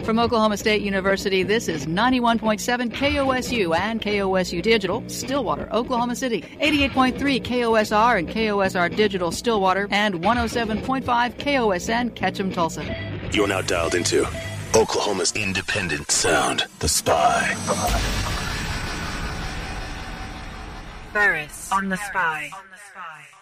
From Oklahoma State University, this is 91.7 KOSU and KOSU Digital, Stillwater, Oklahoma City, 88.3 KOSR and KOSR Digital, Stillwater, and 107.5 KOSN, Ketchum, Tulsa. You're now dialed into Oklahoma's independent sound, The Spy. Ferris on The Spy.